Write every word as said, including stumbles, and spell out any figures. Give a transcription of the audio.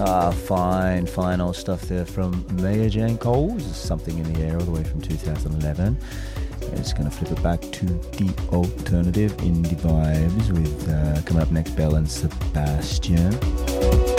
Ah, fine, fine old stuff there from Maya Jane Coles. Something in the Air, all the way from two thousand eleven. It's going to flip it back to deep alternative indie vibes with uh, coming up next, Belle and Sebastian.